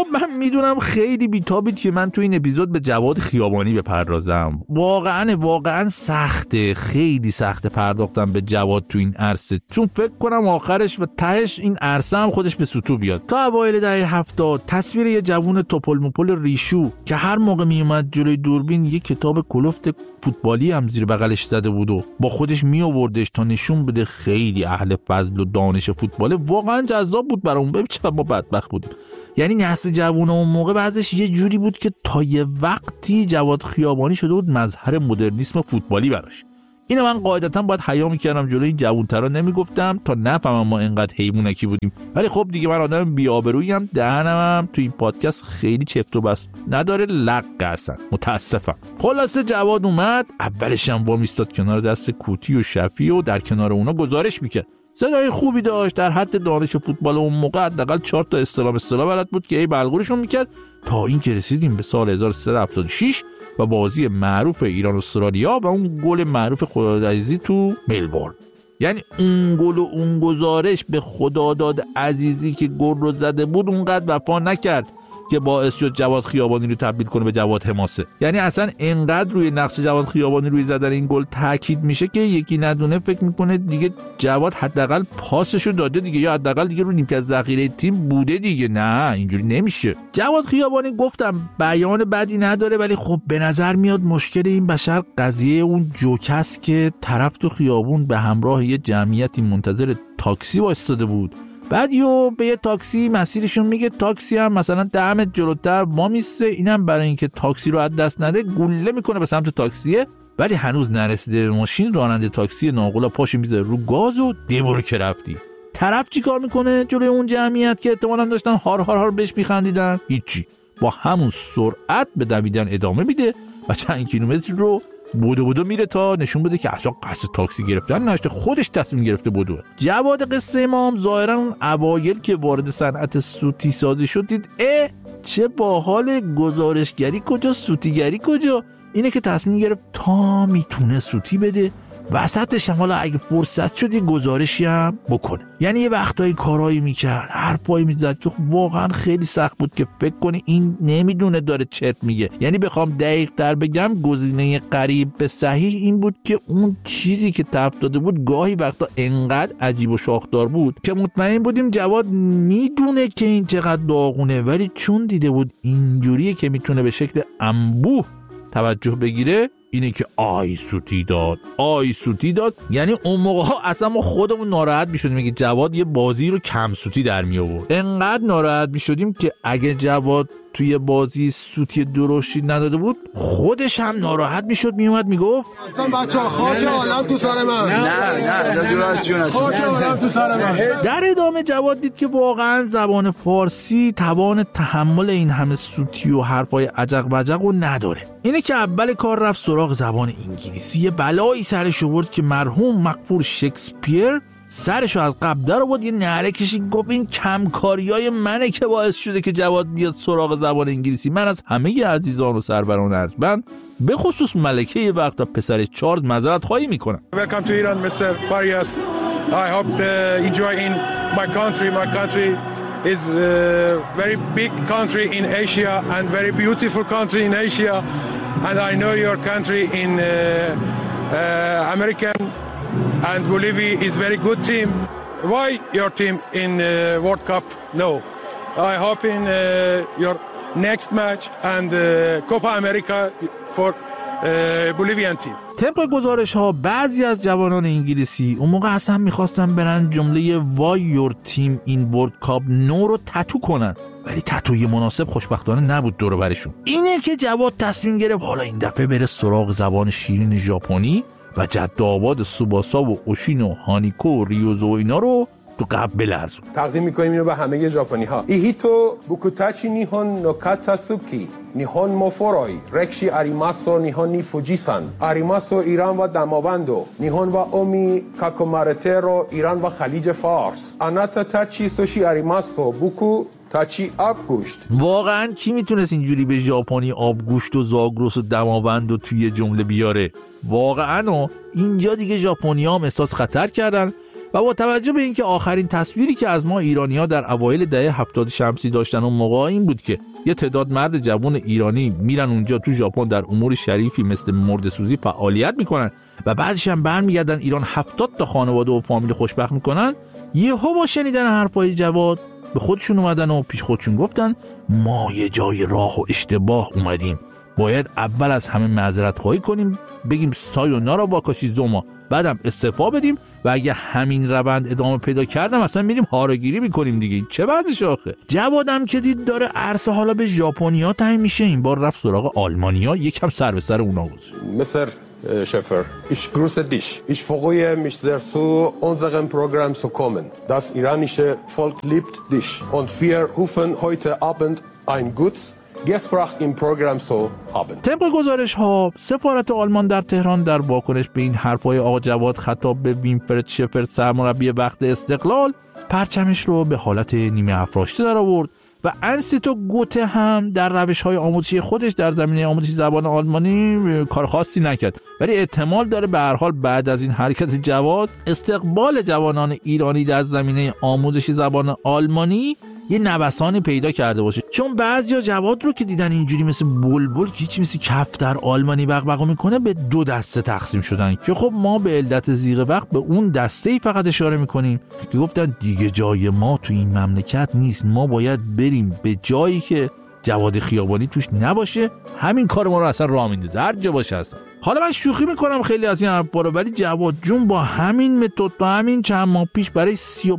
خب من میدونم خیلی بیتابید که من تو این اپیزود به جواد خیابانی بپردازم. واقعا سخته، خیلی سخته پرداختم به جواد تو این عرصه، چون فکر کنم آخرش و تهش این عرصه هم خودش به سطوح بیاد. تا اوایل دهه 70 تصویر یه جوون توپل مپل ریشو که هر موقع میومد جلوی دوربین یه کتاب کلفت فوتبالی هم زیر بغلش زده بود و با خودش میآوردش تا نشون بده خیلی اهل فضل و دانش فوتباله، واقعا جذاب بود برامون. ببین چقدر ما بدبخت بودیم. یعنی نسل جوون اون موقع بعضش یه جوری بود که تا یه وقتی جواد خیابانی شده بود مظهر مدرنیسم فوتبالی براش. اینو من قاعدتا باید حیا میکردم جلوی این جوونترا نمیگفتم تا نفهمم ما اینقدر حیوانکی بودیم، ولی خب دیگه من آدم بی‌آبروییم، دهنم تو این پادکست خیلی چفت و بست نداره، لق هستن، متاسفم. خلاصه جواد اومد، اولش هم وا میستاد کنار دست کوتی و شفی و در کنار اونا گزارش میکرد. صدای خوبی داشت، در حد دانش فوتبال اون موقع حداقل 4 تا اصطلاح بلد بود که ای بلغورشون میکرد، تا این که رسیدیم به سال 1376 و بازی معروف ایران استرالیا و اون گل معروف خدادادعزیزی تو ملبورن. یعنی اون گل و اون گزارش به خداداد عزیزی که گل رو زده بود اونقدر وفا نکرد که باعث شد جواد خیابانی رو تبدیل کنه به جواد حماسه. یعنی اصلا انقدر روی نقش جواد خیابانی روی زدن این گل تاکید میشه که یکی ندونه فکر میکنه دیگه جواد حداقل پاسشو داده دیگه، یا حداقل دیگه رو نیمکت ذخیره تیم بوده دیگه. نه اینجوری نمیشه. جواد خیابانی گفتم بیان بدی نداره، ولی خب به نظر میاد مشکل این بشر قضیه اون جوکس که طرف تو خیابون به همراه یه جمعیتی منتظر تاکسی وایساده بود، بعد به یه تاکسی مسیرشون میگه، تاکسی هم مثلا 10 متر جلوتر وامیسته، اینم برای اینکه تاکسی رو از دست نده گله میکنه به سمت تاکسیه، ولی هنوز نرسیده به ماشین راننده تاکسی ناقلا پاشو میذاره رو گاز و برو که رفتی. طرف چیکار میکنه جلوی اون جمعیت که احتمالاً داشتن هار بهش میخندیدن؟ هیچی، با همون سرعت به دویدن ادامه میده و چند کیلومتر رو بودو میره تا نشون بده که اصلا قصد تاکسی گرفتن نشته، خودش تصمیم گرفته بودو. جواد قصه ما هم ظاهرا اون اوایل که وارد صنعت سوتی سازی شد دید چه باحال، گزارشگری کجا سوتیگری کجا، اینه که تصمیم گرفت تا میتونه سوتی بده، وسطش هم حالا اگه فرصت شد یه گزارشی هم بکنه. یعنی یه وقتایی کارایی میکرد، حرفایی میزد که واقعا خیلی سخت بود که فکر کنی این نمیدونه داره چت میگه. یعنی بخوام دقیق تر بگم گزینه قریب به صحیح این بود که اون چیزی که تف داده بود گاهی وقتا انقدر عجیب و شاخدار بود که مطمئن بودیم جواد میدونه که این چقدر داغونه، ولی چون دیده بود اینجوریه که میتونه به شکل انبوه توجه بگیره، اینه که آی سوتی داد. یعنی اون موقع ها اصلا ما خودمون ناراحت میشدیم میگه جواد یه بازی رو کم سوتی در می آورد. انقدر ناراحت میشدیم که اگه جواد توی بازی سوتی درشتی نداده بود خودش هم ناراحت میشد، میومد میگفت اصلا بچه‌ها خاک عالم تو سر من. نه خاک عالم تو سر من. در ادامه جواد دید که واقعا زبان فارسی توان تحمل این همه سوتی و حرفای عجق بجق رو نداره. اینه که اول کار رفت سراغ زبان انگلیسی. یه بلایی سرش آورد که مرحوم مغفور شکسپیر سرشو از قبل در آورد، یه نعره کشید گفت این کمکاریای منه که باعث شده که جواد بیاد سراغ زبان انگلیسی. من از همه عزیزان و سروران ارجمند به خصوص ملکه یه وقتا پسر چارلز معذرت خواهی میکنم. Welcome to Iran, Mr. Farias. I hope you enjoy in my country. My country is a very big country in Asia and very beautiful country in Asia. And I know your country in American and Bolivia is very good team. Why your team in World Cup? No. I hope in your next match and Copa America for Bolivian team. طبق گزارش ها بعضی از جوانان انگلیسی اون موقع اصلا میخواستن برن جمله Why your team in World Cup no رو تتو کنن، ولی تتوی مناسب خوشبختانه نبود دور و برشون. اینه که جواد تصمیم گرفت حالا این دفعه بره سراغ زبان شیرین ژاپنی و جدآباد سوباسا و اوشین و هانیکو و ریوزو و اینا رو تو قبل بلرزون. تقدیم میکنیم اینو به همه ژاپنی ها. ایهیتو بوکوتاچی نیهون نو کاتاسوکی نیهون موفورای رکشی آریماسو نیهون نی فوجیسان آریماسو ایران و دماوندو نیهون و اومی کاکومارترو ایران و خلیج فارس آناتا تاچی سوشی آریماسو بوکو تاچی آبگوشت. واقعا کی میتونست اینجوری به ژاپنی آبگوشت و زاگرس و دماوند و توی جمله بیاره؟ واقعا اینجا دیگه ژاپنی‌ها هم احساس خطر کردن و با توجه به اینکه آخرین تصویری که از ما ایرانی‌ها در اوایل دهه 70 شمسی داشتن اون موقع این بود که یه تعداد مرد جوان ایرانی میرن اونجا تو ژاپن در امور شریفی مثل مرده‌سوزی فعالیت میکنن و بعدش هم برمیگردن ایران 70 تا خانواده و فامیل خوشبخت میکنن، یهو با شنیدن حرفای جواد به خودشون اومدن و پیش خودشون گفتن ما یه جای راه و اشتباه اومدیم، باید اول از همه معذرت خواهی کنیم، بگیم سایونارا واکاشیزوما، بعدم استعفا بدیم و اگه همین روند ادامه پیدا کردم اصلا میریم هاره‌گیری میکنیم دیگه. چه وضعش آخه؟ جوادم که دید داره عرصه حالا به ژاپنیا تعیین میشه، این بار رفت سراغ آلمانیا، یکم سر به سر اونا گذاشت. Mr. Schäfer, ich grüße dich. Ich freue mich sehr zu unserem Programm zu kommen. Das iranische Volk liebt dich und wir rufen heute Abend ein gutes Gespräch im Programm zu haben. طبق گزارش ها سفارت آلمان در تهران در واکنش به این حرفای آقا جواد خطاب به وینفرد شفر سرمربی وقت استقلال پرچمش رو به حالت نیمه افراشته در آورد و انستیتو گوته هم در روش‌های آموزشی خودش در زمینه آموزش زبان آلمانی کار خاصی نکرد، ولی احتمال داره به هر حال بعد از این حرکت جواد استقبال جوانان ایرانی در زمینه آموزش زبان آلمانی یه نوسانی پیدا کرده باشه، چون بعضیا جواد رو که دیدن اینجوری مثل بلبل که هیچ مثل کف در آلمانی بغبغا میکنه به دو دسته تقسیم شدن که خب ما به علت زیغ وقت به اون دسته‌ای فقط اشاره میکنیم که گفتن دیگه جای ما تو این مملکت نیست، ما باید بریم به جایی که جواد خیابانی توش نباشه، همین کار ما رو اصلا راه میندازه هر جا باشه اصلا. حالا من شوخی میکنم خیلی از این حرفا رو، ولی جواد جون با همین متد تا همین چند ماه پیش برای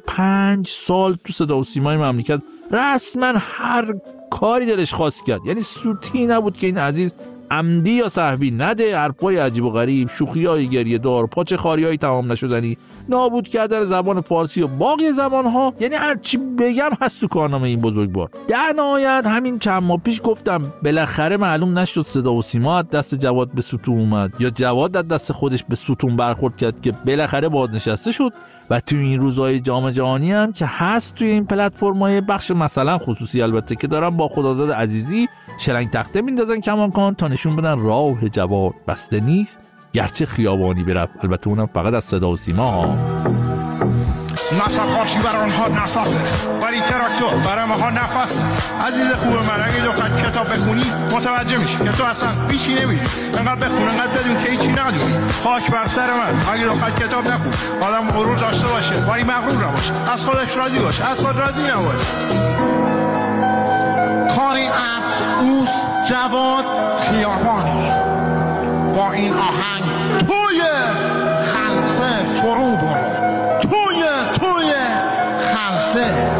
35 سال تو صدا و سیمای مملکت رسما هر کاری دلش خواست کرد، یعنی سوتی نبود که این عزیز عمدی یا سهوی نده حرفای عجیب و غریب، شوخیای گریه دار، پاچه خاریای تمام نشدنی، نابود کردن زبان فارسی و باقی زبانها، یعنی هر چی بگم هست تو کارنامه این بزرگوار. در نهایت همین چند ماه پیش گفتم بالاخره معلوم نشد صدا و سیما از دست جواد به ستون اومد یا جواد از دست خودش به ستون برخورد کرد که بالاخره بازنشسته شد و تو این روزهای جام جهانی هم که هست توی این پلتفرم‌های بخش مثلا خصوصی البته که دارن با خداداد عزیزی شلنگ تخته میندازن کماکان تا نشون بدن راه جواد بسته نیست گرچه خیابانی برفت، البته اونم فقط از صدا و سیما ها. نصف خارشی برای آنها نصفه ولی تراکتور برای ماها نفسه. عزیز خوب من اگه دو کتاب بخونی متوجه میشی که تو اصلا بیشی نمیدی، انقدر بخون انقدر بدون که هیچی ندونی. خاک بر سر من اگه دو کتاب نخون، آدم غرور داشته باشه ولی مغرور نباشه، از خودش راضی باشه از خود راضی نباشه. کاری از اوست جواد خیابانی با این آهنگ توی خلصه فرو برو، توی خلصه.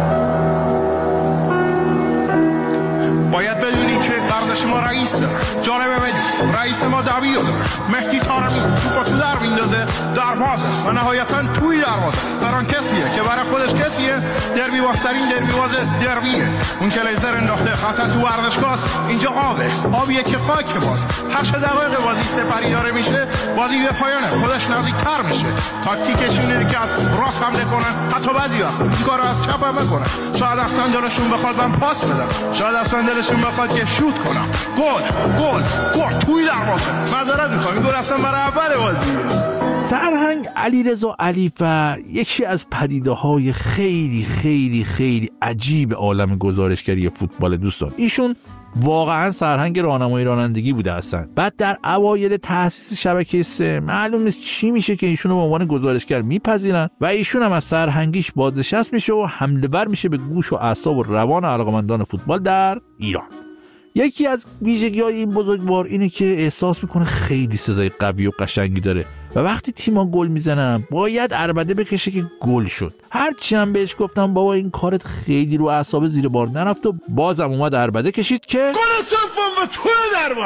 باید بدونی که قرضش ما رئیس داره، جالبه بدید رئیس ما دبیر داره، مهدی طارمی توپا تو در میندازه دروازه و نهایتا توی دروازه بران کسیه که برای خودش کسیه، دربی بازترین دربی باز دربیه. اون که لیزر انداخته خطا تو ورزشگاهست، اینجا آبیه که خاک باز. 8 دقیقه بازی سپری داره میشه، بازی به پایانه خودش نزدیک‌تر میشه. تاکتیکش اینه که از راست حمله کنن، حتی بعضی وقت این کارو از چپ هم بکنن. شاید اصلا دلشون بخواد من پاس بدم، شاید اصلا دلشون بخواد که شوت کنم. گل توی دروازه. معذرت میخوام این گل اصلا برای اول بازیه. سرهنگ علیرضا علیفه یکی از پدیده‌های خیلی خیلی خیلی عجیب عالم گزارشگری فوتبال دوستان. ایشون واقعا سرهنگ راهنمایی رانندگی بوده اصلا. بعد در اوایل تأسیس شبکه 3 معلوم نیست چی میشه که ایشونو به عنوان گزارشگر میپذیرن و ایشون هم از سرهنگیش بازنشست میشه و حمله ور میشه به گوش و اعصاب و روان علاقه‌مندان فوتبال در ایران. یکی از ویژگی‌های این بزرگوار اینه که احساس میکنه خیلی صدای قوی و قشنگی داره و وقتی تیم‌ها گل میزنن باید عربده بکشه که گل شد. هرچی هم بهش گفتم بابا این کارت خیلی رو اعصاب زیر بار نرفت و بازم اومد عربده کشید که گل سوم و توی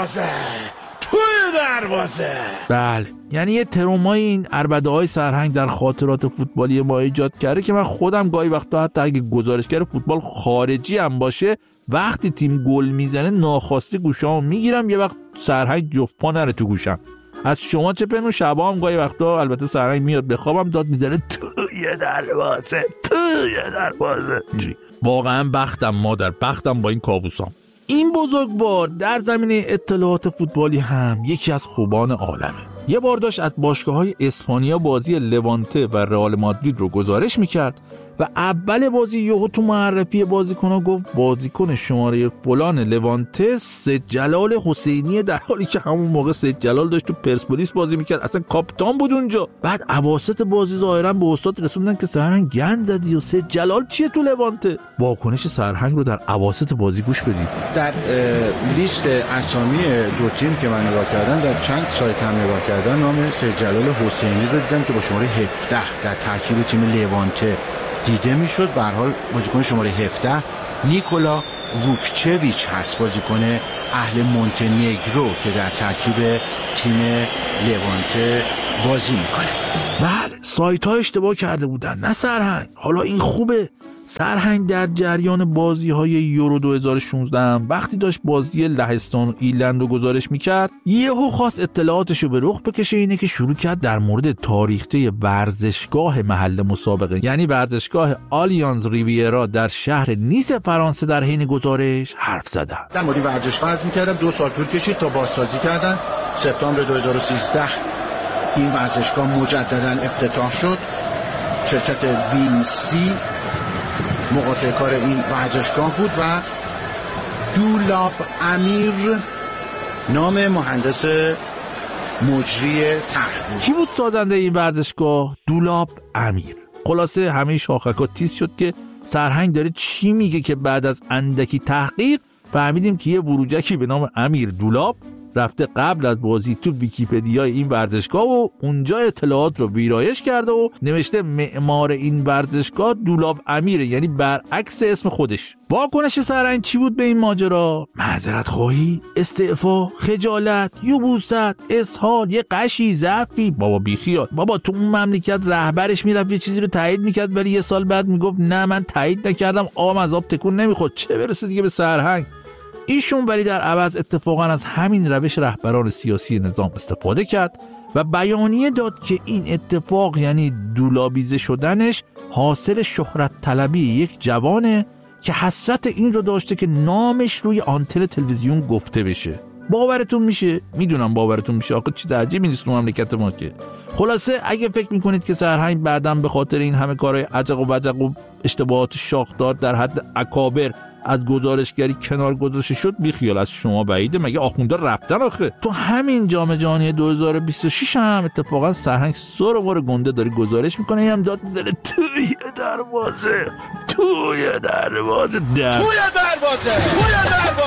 دروازه. بله، یعنی یه ترومای این عربده‌های سرهنگ در خاطرات فوتبالی ما ایجاد کرده که من خودم گاهی وقتا حتی اگه گزارشگر فوتبال خارجی هم باشه وقتی تیم گل میزنه ناخواسته گوشامو میگیرم، یه وقت سرهنگ جفت پا نره تو گوشم. از شما چه پنو شبا هم گاهی وقتا البته سرهنگ میاد بخوابم داد میزنه توی دروازه. واقعا بختم با این کابوسام. این بزرگوار در زمینه اطلاعات فوتبالی هم یکی از خوبان عالمه. یه بار داشت از باشگاه‌های اسپانیا بازی لوانته و رئال مادرید رو گزارش میکرد و اول بازی یهو تو معرفی بازیکن‌ها گفت بازیکن شماره فلان لوانته سید جلال حسینی، در حالی که همون موقع سید جلال داشت تو پرسپولیس بازی میکرد، اصلا کاپیتان بود اونجا. بعد اواسط بازی ظاهرا به استاد رسوندن که سرهنگ گند زدی و سید جلال چیه تو لوانته. واکنش سرهنگ رو در اواسط بازی گوش بدید. در لیست اسامی دو تیم که من نگاه کردم، در چند سایت هم نگاه کردم، نام سید جلال حسینی رو دیدم که با شماره 17 در ترکیب تیم لوانته دیده میشد. به هر حال بازیکن شماره 17 نیکولا ووکچویچ هست، بازیکن اهل مونتنگرو که در ترکیب تیم لوانته بازی میکنه. بله، سایت ها اشتباه کرده بودن، نه سرهنگ. حالا این خوبه. سرهنگ در جریان بازی های یورو 2016 وقتی داشت بازی لهستان و ایرلند رو گزارش میکرد، یهو خواست اطلاعاتشو به رخ بکشه. اینه که شروع کرد در مورد تاریخچه ورزشگاه محل مسابقه، یعنی ورزشگاه آلیانز ریویرا در شهر نیس فرانسه در حین گزارش حرف زدن. در مورد ورزشگاه عرض میکردم 2 سال طول کشید تا بازسازی کردن. سپتامبر 2013 این ورزشگاه مجددا افتتاح شد. شرکت ویلسی مقاطع کار این ورزشگاه بود و دولاب امیر نام مهندس مجری طرح بود. کی بود سازنده این ورزشگاه؟ دولاب امیر. خلاصه همه شاخک‌ها تیز شد که سرهنگ داره چی میگه که بعد از اندکی تحقیق فهمیدیم که یه وروجکی به نام امیر دولاب رفته قبل از بازی تو ویکی‌پدیای این ورزشگاه و اونجا اطلاعات رو ویرایش کرده و نوشته معمار این ورزشگاه دولاب امیره، یعنی برعکس اسم خودش. واکنش سرهنگ چی بود به این ماجرا؟ معذرت خواهی، استعفا، خجالت، یبوست، اسهال، یه قشی، ضعفی؟ بابا بیخیال. بابا تو اون مملکت رهبرش میرفت یه چیزی رو تایید میکرد ولی یه سال بعد میگفت نه من تایید نکردم، آب از آب تکون نمیخورد. چه برسه دیگه به سرهنگ. ایشون ولی در عوض اتفاقا از همین روش رهبران سیاسی نظام استفاده کرد و بیانیه داد که این اتفاق، یعنی دولابیزه شدنش، حاصل شهرت طلبی یک جوانه که حسرت این رو داشته که نامش روی آنتن تلویزیون گفته بشه. باورتون میشه؟ میدونم باورتون میشه، آخه چیز عجیبی نیست تو مملکت ما که. خلاصه اگه فکر میکنید که سرهنگ بعداً به خاطر این همه کارهای عجق و وجق و اشتباهات شاخدار در حد اکابر از گزارشگری کنار گذاشته شد، بی خیال، از شما بعیده. مگه آخونده رفتن؟ آخه تو همین جام جهانی 2026 هم اتفاقا سرهنگ سر گنده داره گزارش میکنه، هم داد میزنه توی دروازه.